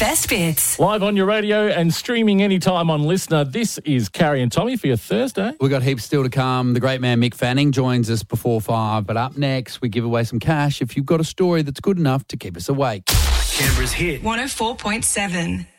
best bits. Live on your radio and streaming anytime on Listener. This is Carrie and Tommy for your Thursday. We've got heaps still to come. The great man Mick Fanning joins us before 5. But up next, we give away some cash if you've got a story that's good enough to keep us awake. Canberra's hit. 104.7.